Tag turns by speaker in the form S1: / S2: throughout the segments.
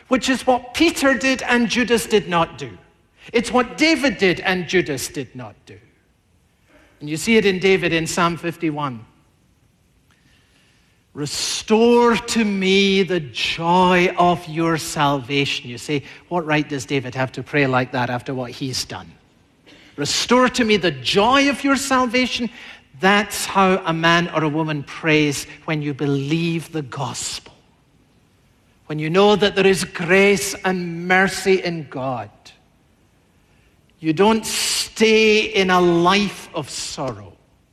S1: which is what Peter did and Judas did not do. It's what David did and Judas did not do. And you see it in David in Psalm 51. Restore to me the joy of your salvation. You say, what right does David have to pray like that after what he's done? Restore to me the joy of your salvation. That's how a man or a woman prays when you believe the gospel. When you know that there is grace and mercy in God. You don't stay in a life of sorrow.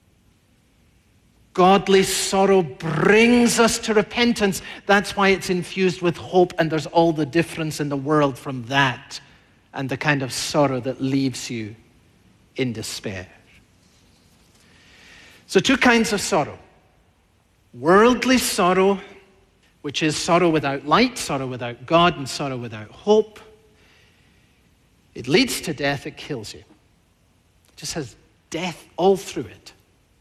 S1: Godly sorrow brings us to repentance. That's why it's infused with hope, and there's all the difference in the world from that and the kind of sorrow that leaves you in despair. So 2 kinds of sorrow. Worldly sorrow, which is sorrow without light, sorrow without God, and sorrow without hope. It leads to death, it kills you. It just has death all through it.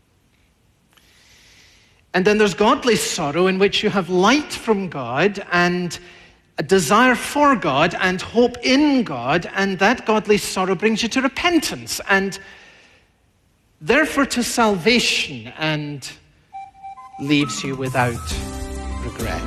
S1: And then there's godly sorrow, in which you have light from God and a desire for God and hope in God, and that godly sorrow brings you to repentance and therefore to salvation and leaves you without regret.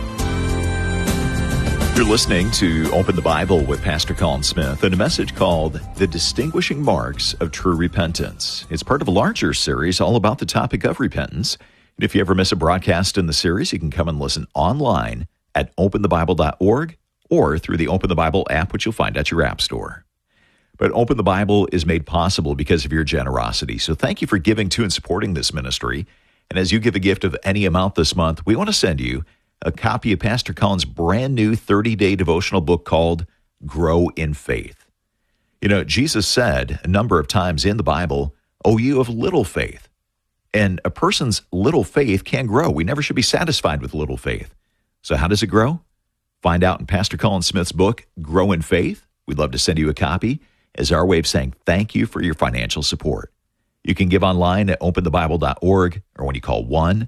S2: You're listening to Open the Bible with Pastor Colin Smith and a message called The Distinguishing Marks of True Repentance. It's part of a larger series all about the topic of repentance. And if you ever miss a broadcast in the series, you can come and listen online at openthebible.org or through the Open the Bible app, which you'll find at your app store. But Open the Bible is made possible because of your generosity. So thank you for giving to and supporting this ministry. And as you give a gift of any amount this month, we want to send you a copy of Pastor Colin's brand new 30-day devotional book called Grow in Faith. You know, Jesus said a number of times in the Bible, "Oh, you of little faith." And a person's little faith can grow. We never should be satisfied with little faith. So how does it grow? Find out in Pastor Colin Smith's book, Grow in Faith. We'd love to send you a copy as our way of saying thank you for your financial support. You can give online at openthebible.org or when you call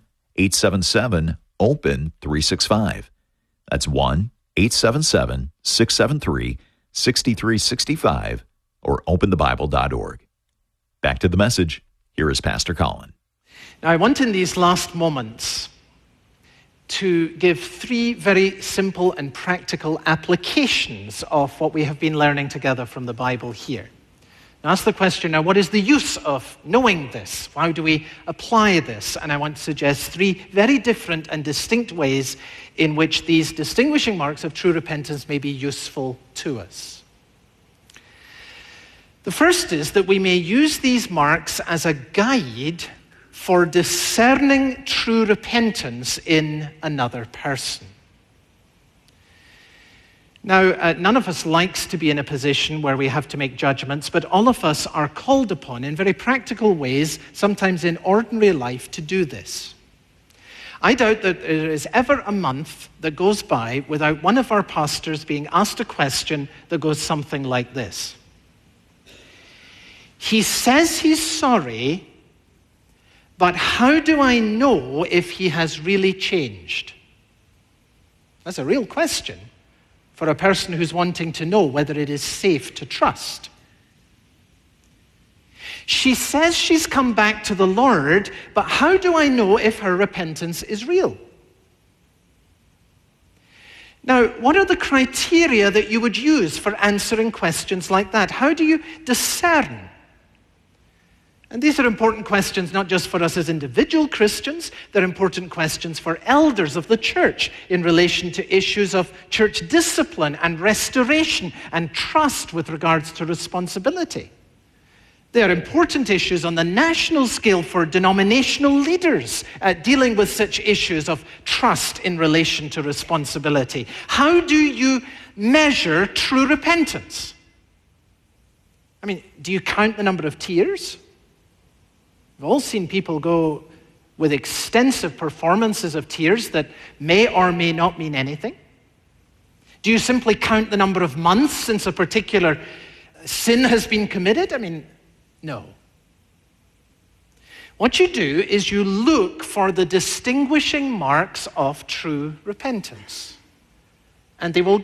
S2: 1-877-OPEN-365. That's 1-877-673-6365 or openthebible.org. Back to the message. Here is Pastor Colin.
S1: Now, I want in these last moments to give 3 very simple and practical applications of what we have been learning together from the Bible here. Now, ask the question, now, what is the use of knowing this? How do we apply this? And I want to suggest 3 very different and distinct ways in which these distinguishing marks of true repentance may be useful to us. The first is that we may use these marks as a guide for discerning true repentance in another person. Now, none of us likes to be in a position where we have to make judgments, but all of us are called upon in very practical ways, sometimes in ordinary life, to do this. I doubt that there is ever a month that goes by without one of our pastors being asked a question that goes something like this. He says he's sorry, but how do I know if he has really changed? That's a real question for a person who's wanting to know whether it is safe to trust. She says she's come back to the Lord, but how do I know if her repentance is real? Now, what are the criteria that you would use for answering questions like that? How do you discern? And these are important questions not just for us as individual Christians, they're important questions for elders of the church in relation to issues of church discipline and restoration and trust with regards to responsibility. They are important issues on the national scale for denominational leaders dealing with such issues of trust in relation to responsibility. How do you measure true repentance? I mean, do you count the number of tears? We've all seen people go with extensive performances of tears that may or may not mean anything. Do you simply count the number of months since a particular sin has been committed? I mean, no. What you do is you look for the distinguishing marks of true repentance. And they will